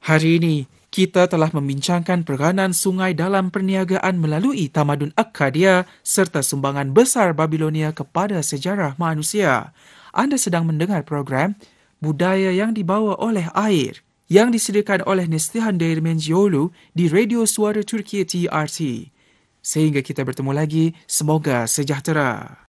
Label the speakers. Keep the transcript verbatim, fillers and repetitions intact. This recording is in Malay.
Speaker 1: Hari ini, kita telah membincangkan peranan sungai dalam perniagaan melalui tamadun Akkadia serta sumbangan besar Babilonia kepada sejarah manusia. Anda sedang mendengar program Budaya yang dibawa oleh Air yang disediakan oleh Neslihan Değirmenciyoğlu di Radio Suara Turkiye T R T. Sehingga kita bertemu lagi, semoga sejahtera.